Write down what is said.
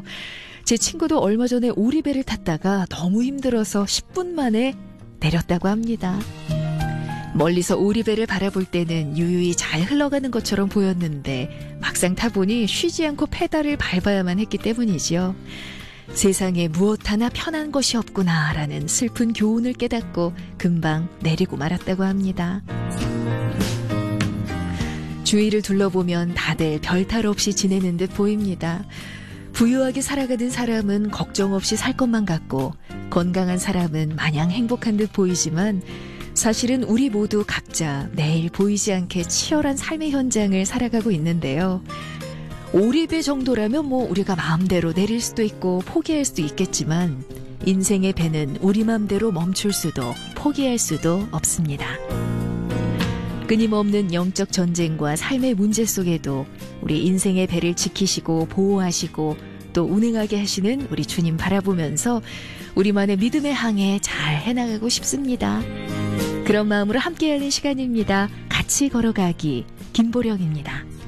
제 친구도 얼마 전에 오리배를 탔다가 너무 힘들어서 10분 만에 내렸다고 합니다. 멀리서 오리배를 바라볼 때는 유유히 잘 흘러가는 것처럼 보였는데 막상 타보니 쉬지 않고 페달을 밟아야만 했기 때문이지요. 세상에 무엇 하나 편한 것이 없구나라는 슬픈 교훈을 깨닫고 금방 내리고 말았다고 합니다. 주위를 둘러보면 다들 별탈 없이 지내는 듯 보입니다. 부유하게 살아가는 사람은 걱정 없이 살 것만 같고 건강한 사람은 마냥 행복한 듯 보이지만 사실은 우리 모두 각자 내일 보이지 않게 치열한 삶의 현장을 살아가고 있는데요. 오리배 정도라면 우리가 마음대로 내릴 수도 있고 포기할 수도 있겠지만 인생의 배는 우리 마음대로 멈출 수도 포기할 수도 없습니다. 끊임없는 영적 전쟁과 삶의 문제 속에도 우리 인생의 배를 지키시고 보호하시고 또 운행하게 하시는 우리 주님 바라보면서 우리만의 믿음의 항해 잘 해나가고 싶습니다. 그런 마음으로 함께하는 시간입니다. 같이 걸어가기 김보령입니다.